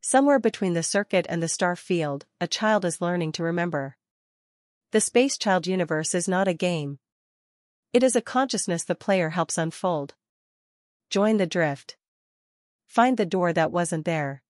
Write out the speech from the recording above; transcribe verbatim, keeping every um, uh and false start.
Somewhere between the circuit and the star field, a child is learning to remember. The Space Child universe is not a game. It is a consciousness the player helps unfold. Join the drift. Find the door that wasn't there.